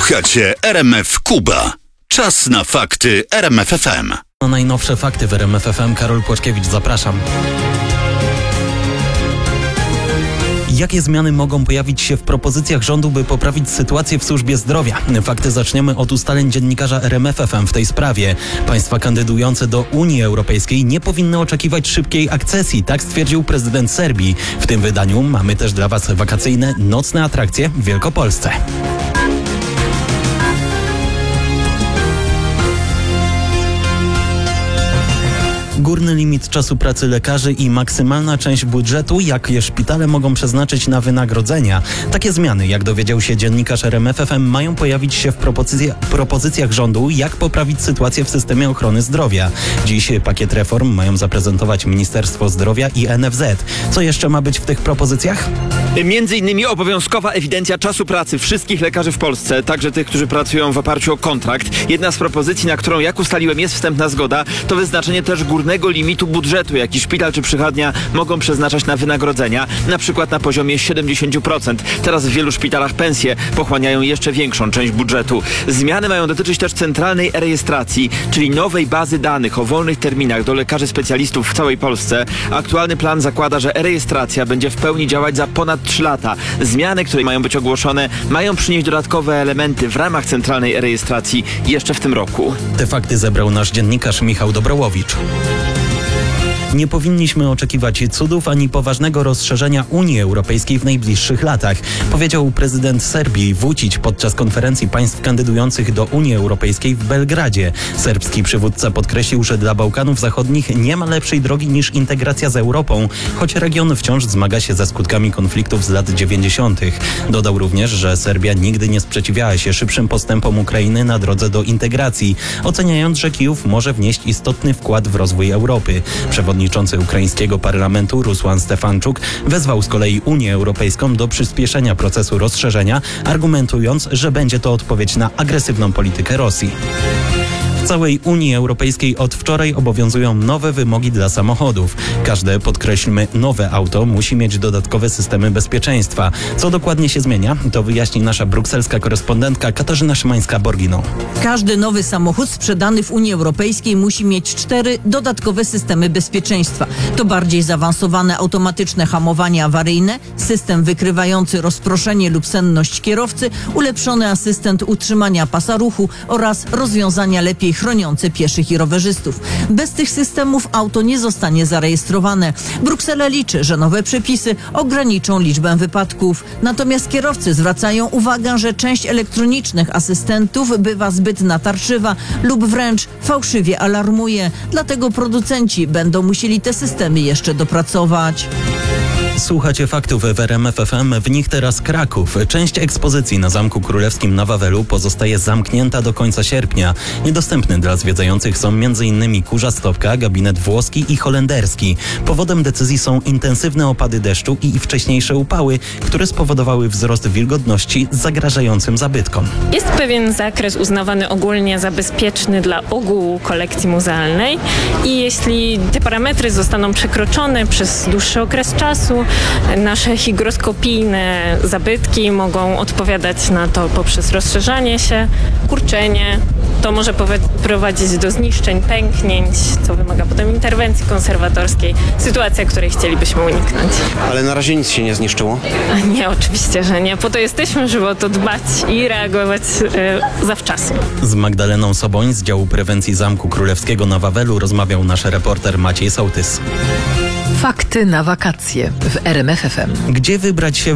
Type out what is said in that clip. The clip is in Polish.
Słuchacie RMF Kuba. Czas na fakty RMF FM. Na najnowsze fakty w RMF FM. Karol Płaczkiewicz, zapraszam. Jakie zmiany mogą pojawić się w propozycjach rządu, by poprawić sytuację w służbie zdrowia? Fakty zaczniemy od ustaleń dziennikarza RMF FM w tej sprawie. Państwa kandydujące do Unii Europejskiej nie powinny oczekiwać szybkiej akcesji, tak stwierdził prezydent Serbii. W tym wydaniu mamy też dla Was wakacyjne, nocne atrakcje w Wielkopolsce. Górny limit czasu pracy lekarzy i maksymalna część budżetu, jakie szpitale mogą przeznaczyć na wynagrodzenia. Takie zmiany, jak dowiedział się dziennikarz RMF FM, mają pojawić się w propozycjach rządu, jak poprawić sytuację w systemie ochrony zdrowia. Dziś pakiet reform mają zaprezentować Ministerstwo Zdrowia i NFZ. Co jeszcze ma być w tych propozycjach? Między innymi obowiązkowa ewidencja czasu pracy wszystkich lekarzy w Polsce, także tych, którzy pracują w oparciu o kontrakt. Jedna z propozycji, na którą, jak ustaliłem, jest wstępna zgoda, to wyznaczenie też górnego limitu budżetu, jaki szpital czy przychodnia mogą przeznaczać na wynagrodzenia, na przykład na poziomie 70%. Teraz w wielu szpitalach pensje pochłaniają jeszcze większą część budżetu. Zmiany mają dotyczyć też centralnej rejestracji, czyli nowej bazy danych o wolnych terminach do lekarzy specjalistów w całej Polsce. Aktualny plan zakłada, że rejestracja będzie w pełni działać za ponad 3 lata. Zmiany, które mają być ogłoszone, mają przynieść dodatkowe elementy w ramach centralnej rejestracji jeszcze w tym roku. Te fakty zebrał nasz dziennikarz Michał Dobrołowicz. Nie powinniśmy oczekiwać cudów ani poważnego rozszerzenia Unii Europejskiej w najbliższych latach, powiedział prezydent Serbii Vučić podczas konferencji państw kandydujących do Unii Europejskiej w Belgradzie. Serbski przywódca podkreślił, że dla Bałkanów Zachodnich nie ma lepszej drogi niż integracja z Europą, choć region wciąż zmaga się ze skutkami konfliktów z lat 90. Dodał również, że Serbia nigdy nie sprzeciwiała się szybszym postępom Ukrainy na drodze do integracji, oceniając, że Kijów może wnieść istotny wkład w rozwój Europy. Przewodniczący ukraińskiego parlamentu Rusłan Stefanczuk wezwał z kolei Unię Europejską do przyspieszenia procesu rozszerzenia, argumentując, że będzie to odpowiedź na agresywną politykę Rosji. W całej Unii Europejskiej od wczoraj obowiązują nowe wymogi dla samochodów. Każde, podkreślmy, nowe auto musi mieć dodatkowe systemy bezpieczeństwa. Co dokładnie się zmienia, to wyjaśni nasza brukselska korespondentka Katarzyna Szymańska-Borginą. Każdy nowy samochód sprzedany w Unii Europejskiej musi mieć 4 dodatkowe systemy bezpieczeństwa. To bardziej zaawansowane automatyczne hamowanie awaryjne, system wykrywający rozproszenie lub senność kierowcy, ulepszony asystent utrzymania pasa ruchu oraz rozwiązania lepiej chroniące pieszych i rowerzystów. Bez tych systemów auto nie zostanie zarejestrowane. Bruksela liczy, że nowe przepisy ograniczą liczbę wypadków. Natomiast kierowcy zwracają uwagę, że część elektronicznych asystentów bywa zbyt natarczywa lub wręcz fałszywie alarmuje. Dlatego producenci będą musieli te systemy jeszcze dopracować. Słuchacie faktów w RMF FM, w nich teraz Kraków. Część ekspozycji na Zamku Królewskim na Wawelu pozostaje zamknięta do końca sierpnia. Niedostępne dla zwiedzających są m.in. Kurza Stopka, gabinet włoski i holenderski. Powodem decyzji są intensywne opady deszczu i wcześniejsze upały, które spowodowały wzrost wilgotności zagrażającym zabytkom. Jest pewien zakres uznawany ogólnie za bezpieczny dla ogółu kolekcji muzealnej i jeśli te parametry zostaną przekroczone przez dłuższy okres czasu, nasze hygroskopijne zabytki mogą odpowiadać na to poprzez rozszerzanie się, kurczenie. To może prowadzić do zniszczeń, pęknięć, co wymaga potem interwencji konserwatorskiej. Sytuacja, której chcielibyśmy uniknąć. Ale na razie nic się nie zniszczyło? Nie, oczywiście, że nie. Po to jesteśmy, żeby o to dbać i reagować zawczasu. Z Magdaleną Soboń z działu prewencji Zamku Królewskiego na Wawelu rozmawiał nasz reporter Maciej Sołtys. Fakty na wakacje w RMF FM. Gdzie wybrać się